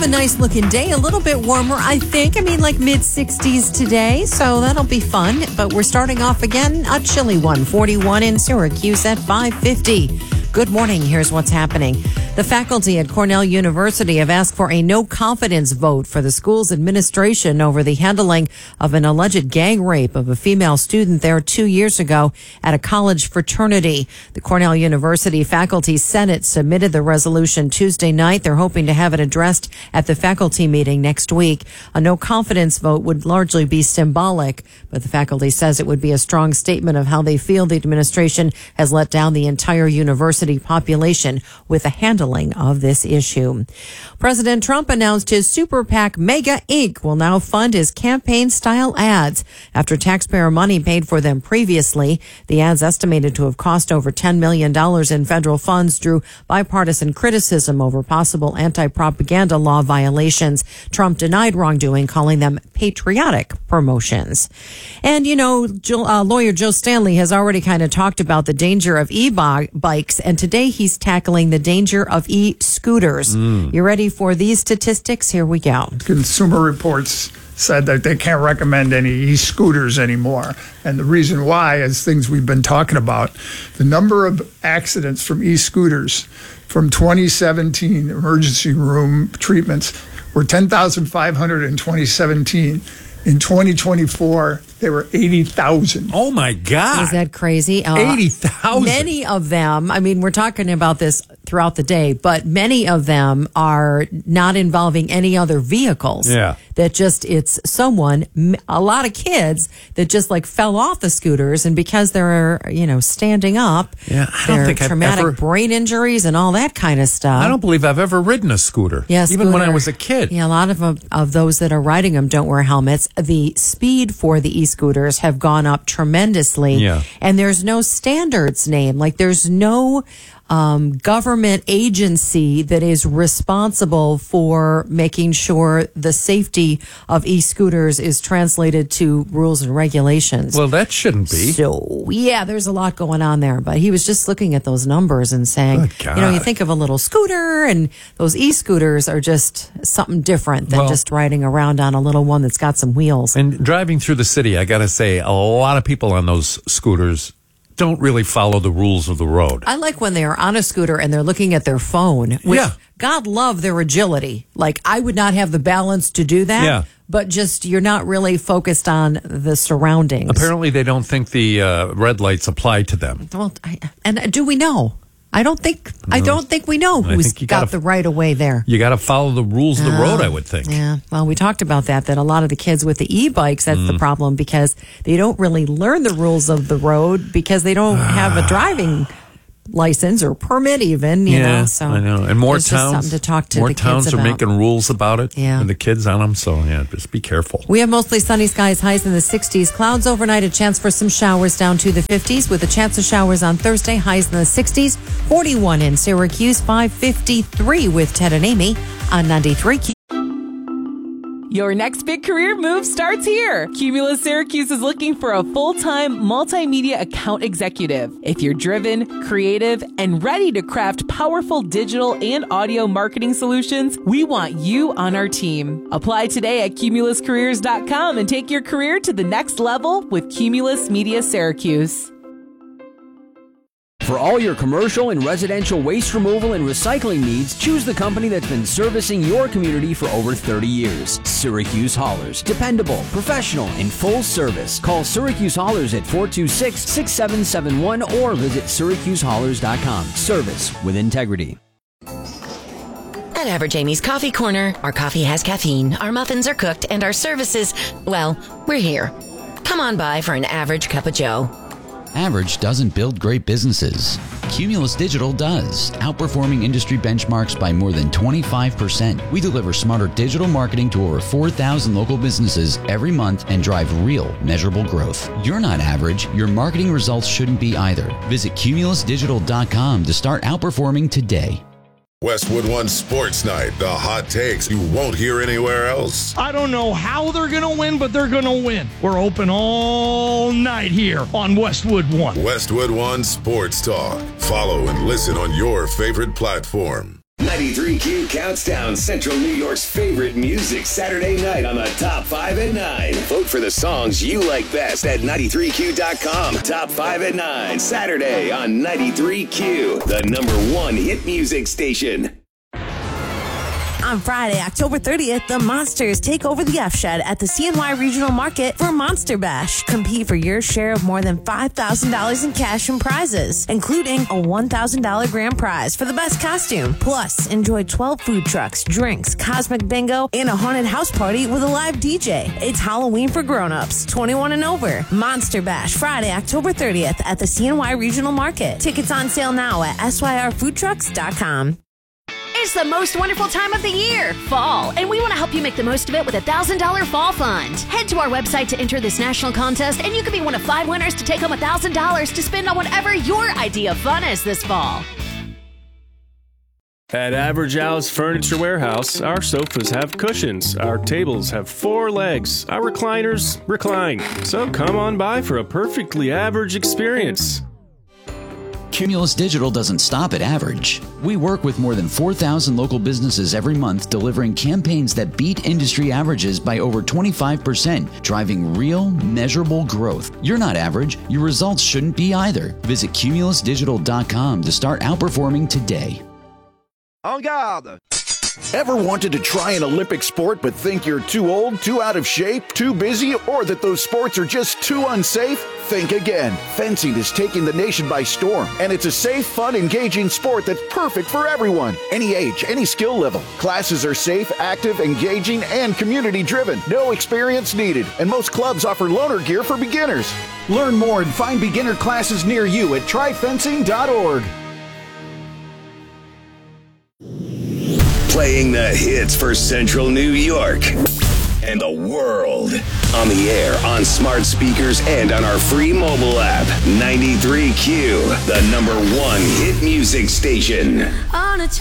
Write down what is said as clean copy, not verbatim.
have a nice looking day, a little bit warmer, I think. I mean, like mid-60s today, so that'll be fun. But we're starting off again, a chilly one, 41 in Syracuse at 550. Good morning. Here's what's happening. The faculty at Cornell University have asked for a no-confidence vote for the school's administration over the handling of an alleged gang rape of a female student there 2 years ago at a college fraternity. The Cornell University Faculty Senate submitted the resolution Tuesday night. They're hoping to have it addressed at the faculty meeting next week. A no-confidence vote would largely be symbolic, but the faculty says it would be a strong statement of how they feel the administration has let down the entire university population with the handling of this issue. President Trump announced his super PAC Mega Inc. will now fund his campaign-style ads after taxpayer money paid for them previously. The ads, estimated to have cost over $10 million in federal funds, drew bipartisan criticism over possible anti-propaganda law violations. Trump denied wrongdoing, calling them patriotic promotions. And, you know, lawyer Joe Stanley has already kind of talked about the danger of e-bikes, and today he's tackling the danger of e-scooters. You ready for these statistics? Here we go. Consumer Reports said that they can't recommend any e-scooters anymore. And the reason why is things we've been talking about. The number of accidents from e-scooters from 2017 emergency room treatments were 10,500 in 2017. In 2024, there were 80,000. Oh, my God. Is that crazy? 80,000. Many of them, I mean, we're talking about this throughout the day, but many of them are not involving any other vehicles. Yeah. That just, it's someone, a lot of kids that just like fell off the scooters, and because they're, you know, standing up, Yeah, I don't think I've traumatic ever- brain injuries and all that kind of stuff. I don't believe I've ever ridden a scooter. Yeah, even when I scooter. was a kid. Yeah, a lot of those that are riding them don't wear helmets. The speed for the e-scooters have gone up tremendously. Yeah. And there's no standards name. Like there's no government agency that is responsible for making sure the safety of e-scooters is translated to rules and regulations. Well, that shouldn't be. So, yeah, there's a lot going on there. But he was just looking at those numbers and saying, Good God. you know, you think of a little scooter, and those e-scooters are just something different than Well- just riding around on a little one that's got some wheels. And driving through the city, I got to say, a lot of people on those scooters don't really follow the rules of the road. I like when they are on a scooter and they're looking at their phone, which Yeah. God love their agility. Like I would not have the balance to do that, Yeah. but just you're not really focused on the surroundings. Apparently, they don't think the red lights apply to them. Well, and do we know? I don't think we know who's think you got gotta- the right of way there. You got to follow the rules of the road, I would think. Yeah, well, we talked about that a lot of the kids with the e-bikes, that's the problem, because they don't really learn the rules of the road because they don't have a driving license or permit even, you know. So I know. And more it's just towns, something to talk to more the towns kids are about. making rules about it. Yeah. And the kids on them. So, yeah, just be careful. We have mostly sunny skies, highs in the 60s. Clouds overnight, a chance for some showers down to the 50s with a chance of showers on Thursday, highs in the 60s. 41 in Syracuse, 553 with Ted and Amy on 93. Your next big career move starts here. Cumulus Syracuse is looking for a full-time multimedia account executive. If you're driven, creative, and ready to craft powerful digital and audio marketing solutions, we want you on our team. Apply today at cumuluscareers.com and take your career to the next level with Cumulus Media Syracuse. For all your commercial and residential waste removal and recycling needs, choose the company that's been servicing your community for over 30 years. Syracuse Haulers. Dependable, professional, and full service. Call Syracuse Haulers at 426-6771 or visit syracusehaulers.com. Service with integrity. At Average Amy's Coffee Corner, our coffee has caffeine, our muffins are cooked, and our services, well, we're here. Come on by for an average cup of joe. Average doesn't build great businesses. Cumulus Digital does, outperforming industry benchmarks by more than 25%. We deliver smarter digital marketing to over 4,000 local businesses every month and drive real, measurable growth. You're not average. Your marketing results shouldn't be either. Visit cumulusdigital.com to start outperforming today. Westwood One Sports Night, the hot takes you won't hear anywhere else. I don't know how they're going to win, but they're going to win. We're open all night here on Westwood One. Westwood One Sports Talk. Follow and listen on your favorite platform. 93Q counts down Central New York's favorite music Saturday night on the Top 5 at 9. Vote for the songs you like best at 93Q.com. Top 5 at 9, Saturday on 93Q, the #1 hit music station. On Friday, October 30th, the Monsters take over the F-Shed at the CNY Regional Market for Monster Bash. Compete for your share of more than $5,000 in cash and prizes, including a $1,000 grand prize for the best costume. Plus, enjoy 12 food trucks, drinks, cosmic bingo, and a haunted house party with a live DJ. It's Halloween for grown-ups, 21 and over. Monster Bash, Friday, October 30th at the CNY Regional Market. Tickets on sale now at syrfoodtrucks.com. It's the most wonderful time of the year, fall, and we want to help you make the most of it with a $1,000 fall fund. Head to our website to enter this national contest, and you could be one of 5 winners to take home $1,000 to spend on whatever your idea of fun is this fall. At Average Al's Furniture Warehouse, our sofas have cushions, our tables have 4 legs, our recliners recline. So come on by for a perfectly average experience. Cumulus Digital doesn't stop at average. We work with more than 4,000 local businesses every month, delivering campaigns that beat industry averages by over 25%, driving real, measurable growth. You're not average. Your results shouldn't be either. Visit cumulusdigital.com to start outperforming today. En garde! Ever wanted to try an Olympic sport but think you're too old, too out of shape, too busy, or that those sports are just too unsafe? Think again. Fencing is taking the nation by storm, and it's a safe, fun, engaging sport that's perfect for everyone. Any age, any skill level. Classes are safe, active, engaging, and community-driven. No experience needed, and most clubs offer loaner gear for beginners. Learn more and find beginner classes near you at tryfencing.org. Playing the hits for Central New York and the world. On the air, on smart speakers, and on our free mobile app. 93Q, the #1 hit music station. On a